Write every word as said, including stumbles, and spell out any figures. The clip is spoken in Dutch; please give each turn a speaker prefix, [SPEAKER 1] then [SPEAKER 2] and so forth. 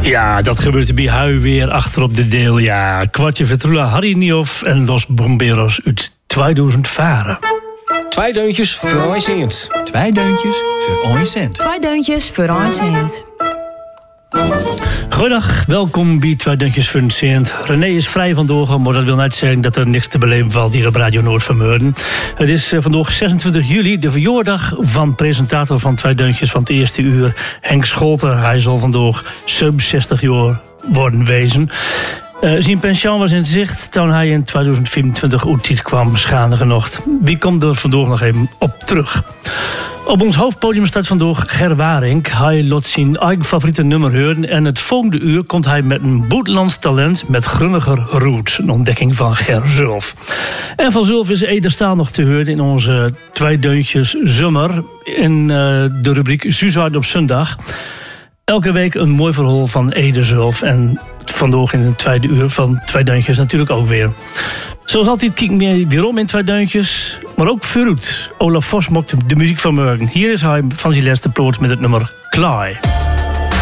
[SPEAKER 1] Ja, dat gebeurt bij Hui weer achter op de deel. Ja, kwartje Vetrula, Harry Niehoff en Los Bomberos uit tweeduizend varen.
[SPEAKER 2] Twee deuntjes voor een cent.
[SPEAKER 3] Twee deuntjes voor een cent.
[SPEAKER 4] Twee deuntjes voor een cent.
[SPEAKER 1] Goedendag, welkom bij Twee Deuntjes voor een cent. René is vrij vandaag, maar dat wil niet zeggen dat er niks te beleven valt hier op Radio Noord van Meurden. Het is vandaag zesentwintig juli, de verjaardag van presentator van Twee Deuntjes van het eerste uur, Henk Scholten. Hij zal vandaag sub zestig jaar worden wezen. Uh, zijn pensioen was in zicht toen hij in tweeduizend vierentwintig uit kwam, schade genoeg. Wie komt er vandaag nog even op terug? Op ons hoofdpodium staat vandaag Ger Waring. Hij laat zijn eigen favoriete nummer horen. En het volgende uur komt hij met een buitenlands talent met grunniger roots. Een ontdekking van Ger zelf. En van zelf is Ede Staal nog te horen in onze Twee Deuntjes Zomer. In uh, de rubriek Suicide op zondag. Elke week een mooi verhaal van Ede zelf. En vandaag in het tweede uur van Twee Deuntjes natuurlijk ook weer. Zoals altijd kijken we weer om in Twee Deuntjes. Maar ook vooruit. Olaf Vos mocht de muziek van morgen. Hier is hij van zijn laatste ploot met het nummer Klaai.